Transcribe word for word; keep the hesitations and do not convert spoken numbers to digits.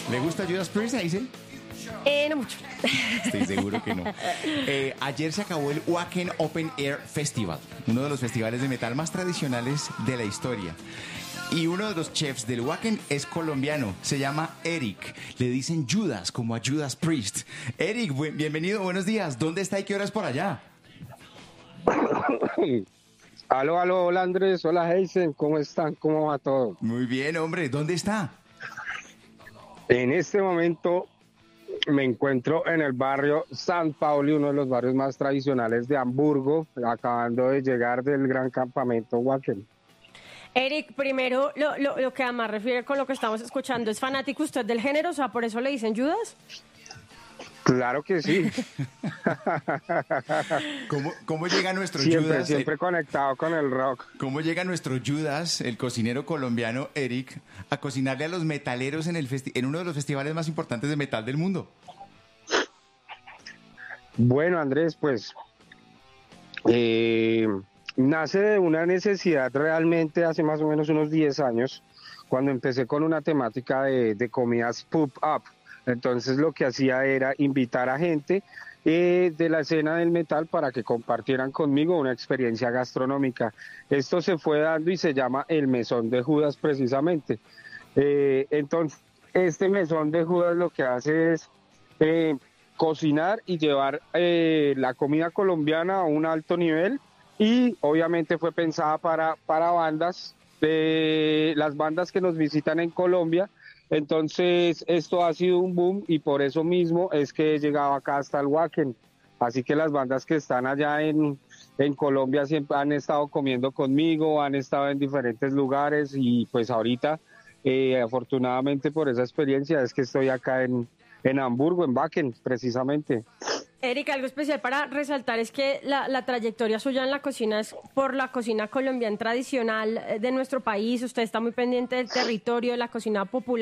¿Le gusta Judas Priest, Hazel? Eh, no mucho. Estoy seguro que no. Eh, ayer se acabó el Wacken Open Air Festival, uno de los festivales de metal más tradicionales de la historia. Y uno de los chefs del Wacken es colombiano, se llama Eric. Le dicen Judas, como a Judas Priest. Eric, buen, bienvenido, buenos días. ¿Dónde está y qué hora es por allá? Aló, aló, hola Andrés, hola Heisen, ¿cómo están? ¿Cómo va todo? Muy bien, hombre, ¿dónde está? En este momento me encuentro en el barrio San Pauli, uno de los barrios más tradicionales de Hamburgo, acabando de llegar del gran campamento Wacken. Eric, primero, lo, lo, lo que además refiere con lo que estamos escuchando, ¿es fanático usted del género? O sea, ¿por eso le dicen Judas? Claro que sí. ¿Cómo, cómo llega nuestro siempre, Judas? Siempre el, conectado con el rock. ¿Cómo llega nuestro Judas, el cocinero colombiano Eric, a cocinarle a los metaleros en, el festi- en uno de los festivales más importantes de metal del mundo? Bueno, Andrés, pues eh, nace de una necesidad realmente hace más o menos unos diez años, cuando empecé con una temática de, de comidas pop-up. Entonces lo que hacía era invitar a gente eh, de la escena del metal para que compartieran conmigo una experiencia gastronómica. Esto se fue dando y se llama el Mesón de Judas precisamente. Eh, entonces, este Mesón de Judas lo que hace es eh, cocinar y llevar eh, la comida colombiana a un alto nivel, y obviamente fue pensada para, para bandas, de las bandas que nos visitan en Colombia. Entonces esto ha sido un boom y por eso mismo es que he llegado acá hasta el Wacken. Así que las bandas que están allá en, en Colombia siempre han estado comiendo conmigo, han estado en diferentes lugares, y pues ahorita eh, afortunadamente por esa experiencia es que estoy acá en, en Hamburgo, en Wacken precisamente. Eric, algo especial para resaltar es que la, la trayectoria suya en la cocina es por la cocina colombiana tradicional de nuestro país. Usted está muy pendiente del territorio, de la cocina popular.